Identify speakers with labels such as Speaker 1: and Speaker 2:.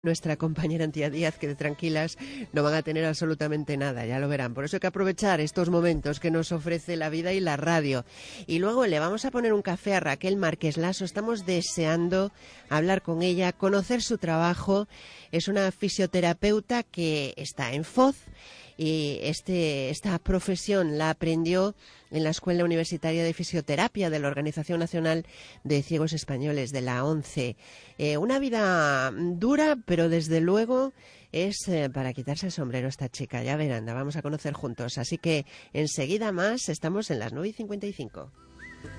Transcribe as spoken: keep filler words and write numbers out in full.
Speaker 1: Nuestra compañera Antía Díaz, que de tranquilas no van a tener absolutamente nada, ya lo verán. Por eso hay que aprovechar estos momentos que nos ofrece la vida y la radio. Y luego le vamos a poner un café a Raquel Márquez Lasso. Estamos deseando hablar con ella, conocer su trabajo. Es una fisioterapeuta que está en Foz y este, esta profesión la aprendió en la Escuela Universitaria de Fisioterapia de la Organización Nacional de Ciegos Españoles, de la ONCE. Eh, una vida dura, pero desde luego es eh, para quitarse el sombrero esta chica. Ya verán, la vamos a conocer juntos. Así que enseguida más, estamos en las nueve y cincuenta y cinco.